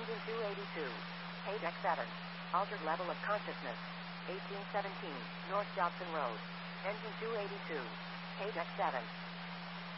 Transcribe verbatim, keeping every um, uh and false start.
Engine two eighty-two. Page X seven. Altered level of consciousness. eighteen seventeen, North Dobson Road. Engine two eighty-two. Page X seven.